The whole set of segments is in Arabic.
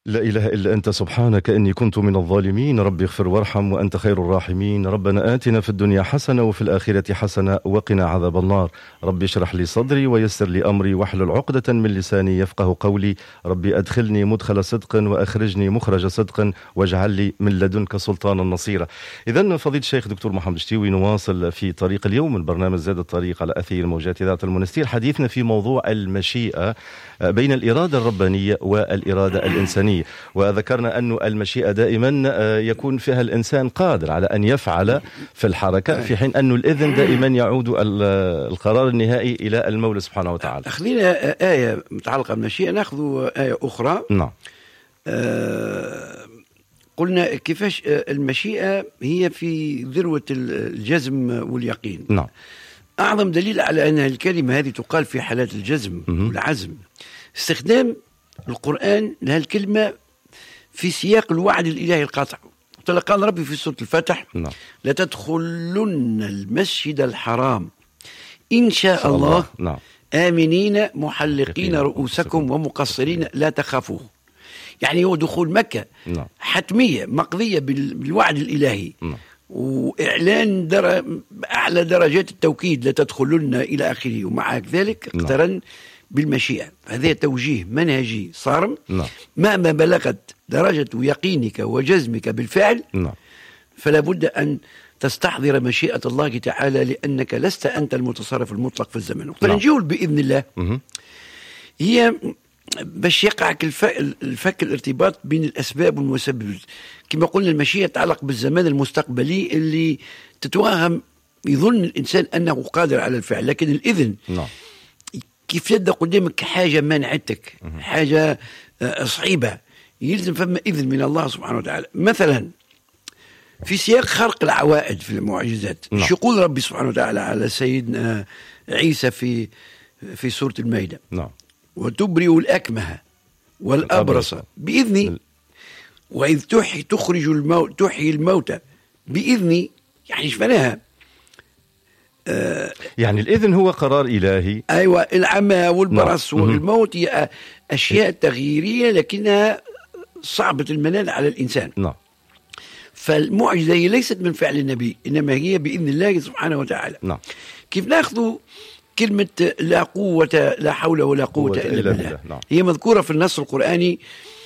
لا إله إلا أنت سبحانك إني كنت من الظالمين. رب اغفر وارحم وأنت خير الراحمين. ربنا آتنا في الدنيا حسنة وفي الآخرة حسنة وقنا عذاب النار. رب اشرح لي صدري ويسر لي أمري واحلل عقدة من لساني يفقه قولي. ربي أدخلني مدخل صدق وأخرجني مخرج صدق واجعل لي من لدنك سلطانا نصيرا. إذن فضيلة الشيخ دكتور محمد شتيوي، نواصل في طريق اليوم البرنامج زاد الطريق على أثير الموجات ذات المنستير، حديثنا في موضوع المشيئة بين الإرادة الربانية والإرادة الإنسانية. وذكرنا أن المشيئة دائما يكون فيها الإنسان قادر على أن يفعل في الحركة، في حين أن الإذن دائما يعود القرار النهائي إلى المولى سبحانه وتعالى. خلينا آية متعلقة بالمشيئة، نأخذ آية أخرى. نعم. قلنا كيفاش المشيئة هي في ذروة الجزم واليقين. نعم. أعظم دليل على أن الكلمة هذه تقال في حالات الجزم والعزم استخدام القرآن لها الكلمة في سياق الوعد الإلهي القاطع. قال ربي في سورة الفتح: نعم. لتدخلن المسجد الحرام إن شاء الله نعم. آمنين محلقين رؤوسكم ومقصرين لا تخافوا. يعني هو دخول مكة نعم. حتمية مقضية بالوعد الإلهي. نعم. وإعلان أعلى درجات التوكيد لتدخلن إلى آخره، ومع ذلك اقترن بالمشيئة. هذا توجيه منهجي صارم. نعم. مهما بلغت درجة يقينك وجزمك بالفعل، نعم، فلا بد أن تستحضر مشيئة الله تعالى، لأنك لست أنت المتصرف المطلق في الزمن. فنجول بإذن الله هي باش يقعك الفك الارتباط بين الأسباب والمسبب. كما قلنا المشيئة تتعلق بالزمان المستقبلي اللي تتوهم يظن الإنسان أنه قادر على الفعل، لكن الإذن نعم. كيف يبدأ قدامك حاجة منعتك، حاجة صعيبة، يلزم فما إذن من الله سبحانه وتعالى. مثلا في سياق خرق العوائد في المعجزات، نعم. يقول ربي سبحانه وتعالى على سيدنا عيسى في سورة المائدة: نعم. وتبرئ الأكمه والأبرص بإذني، وإذ تحيي الموتى بإذني. يعني ايش معناها؟ يعني الإذن هو قرار إلهي. أيوة، العمى والبرص والموت هي أشياء تغييرية لكنها صعبة المنال على الإنسان. نعم. فالمعجزة هي ليست من فعل النبي، إنما هي بإذن الله سبحانه وتعالى. نعم. كيف نأخذ كلمة لا حول ولا قوة إلا بالله؟ نعم. هي مذكورة في النص القرآني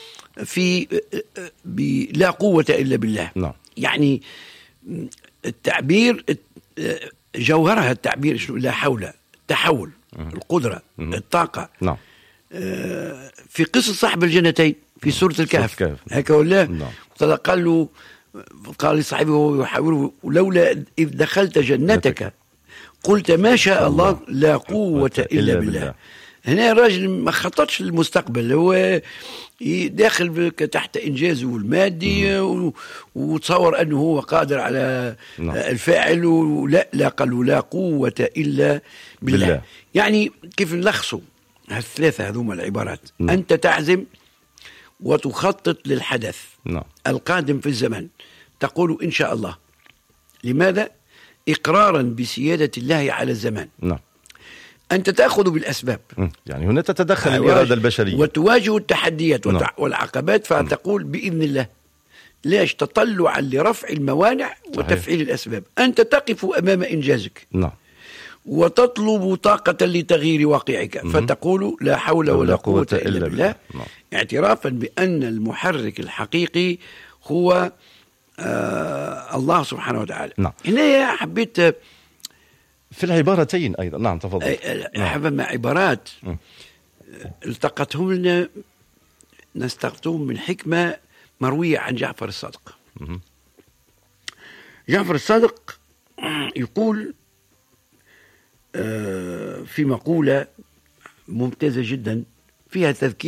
لا قوة إلا بالله. نعم. يعني التعبير جوهرها التعبير لا حول، التحول، القدرة، الطاقة. نعم. في قصة صاحب الجنتين في سورة الكهف هكا ولا؟ نعم. قال لصاحبه وهو يحاوره: ولولا إذ دخلت جنتك قلت ما شاء الله لا قوة إلا بالله. هنا الراجل ما خططش للمستقبل، هو داخل تحت إنجازه المادي وتصور أنه هو قادر على الفاعل. لا قالوا لا قوة إلا بالله. يعني كيف نلخصوا الثلاثة هذوما العبارات؟ أنت تعزم وتخطط للحدث القادم في الزمن، تقول إن شاء الله. لماذا؟ إقرارا بسيادة الله على الزمان. نعم. أنت تأخذ بالأسباب، يعني هنا تتدخل الإرادة البشرية وتواجه التحديات والعقبات، فتقول بإذن الله. ليش؟ تطلعا لرفع الموانع وتفعيل الأسباب. أنت تقف أمام إنجازك. نعم. وتطلب طاقة لتغيير واقعك، فتقول لا حول ولا قوة إلا بالله. اعترافا بأن المحرك الحقيقي هو الله سبحانه وتعالى. نعم. هنا حبيت في العبارتين أيضا. نعم تفضل. مع عبارات التقتهم لنا نستقطهم من حكمة مروية عن جعفر الصادق. جعفر الصادق يقول في مقولة ممتازة جدا فيها تذكير